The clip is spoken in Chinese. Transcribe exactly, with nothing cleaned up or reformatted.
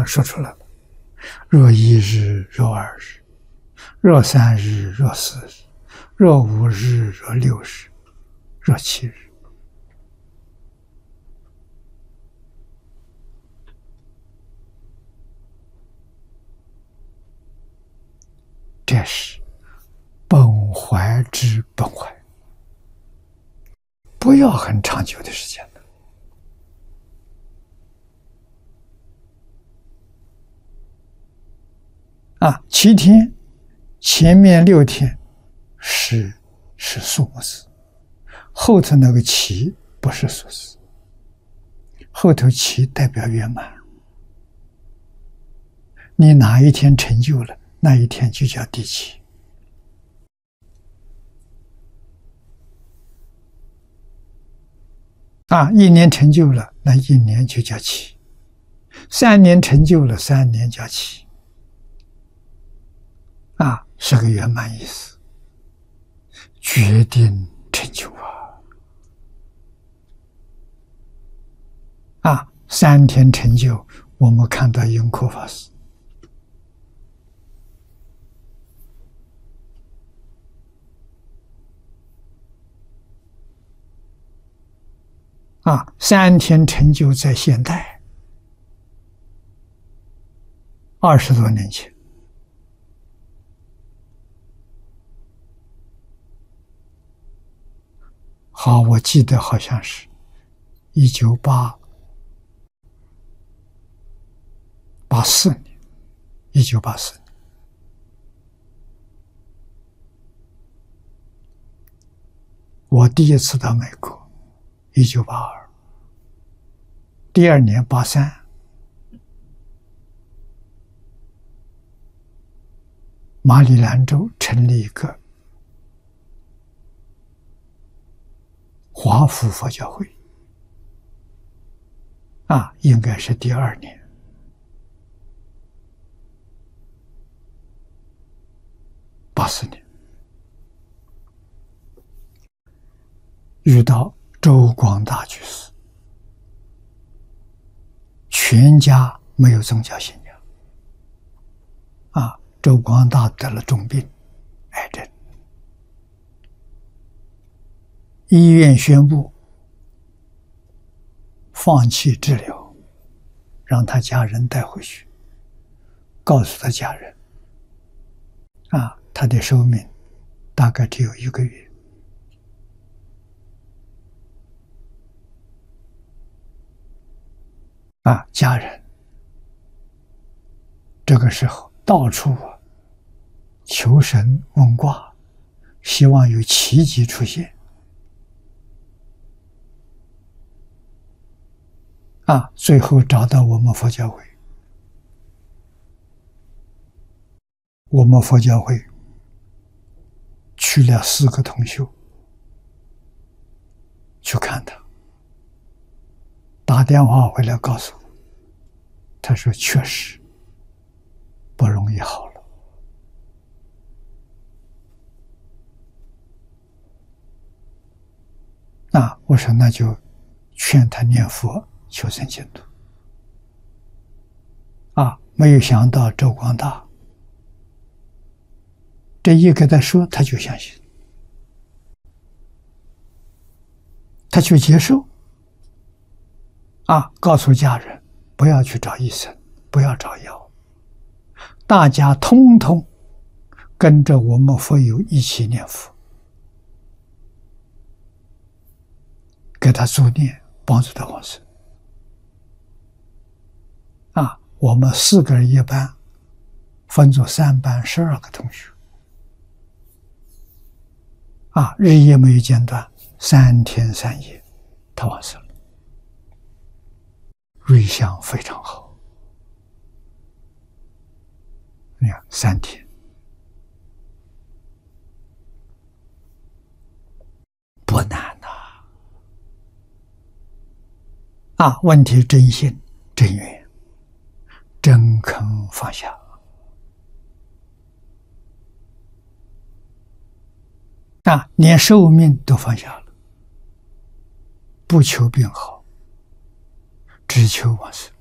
上说出来了：若一日，若二日，若三日，若四日，若五日，若六日，若七日。这是本怀之本怀，不要很长久的时间的。啊，七天，前面六天是是数目字，后头那个七不是数字，后头七代表圆满。你哪一天成就了，那一天就叫第七。啊，一年成就了，那一年就叫七；三年成就了，三年叫七。啊，是个圆满意思，决定成就啊！啊，三天成就，我们看到永科法师。啊，三天成就在现代，二十多年前。好，我记得好像是一九八八四年，一九八四年，我第一次到美国，一九八二，第二年八三，马里兰州成立一个华府佛教会，啊，应该是第二年。八四年，遇到周光大居士，全家没有宗教信仰，啊，周光大得了重病，癌症。医院宣布放弃治疗，让他家人带回去，告诉他家人，啊，他的寿命大概只有一个月。啊，家人这个时候到处啊求神问卦，希望有奇迹出现。啊，最后找到我们佛教会，我们佛教会去了四个同修去看他，打电话回来告诉我，他说确实不容易好了。啊，我说那就劝他念佛求生净土。啊，没有想到周光大这一给他说，他就相信，他就接受。啊，告诉家人不要去找医生，不要找药，大家通通跟着我们佛友一起念佛，给他助念，帮助他往生。啊，我们四个人一班，分作三班，十二个同学。啊，日夜没有间断，三天三夜，他往生了。瑞相非常好，你看三天，不难呐。啊，问题真心、真愿、真肯放下。啊，连寿命都放下了，不求病好，只求往生。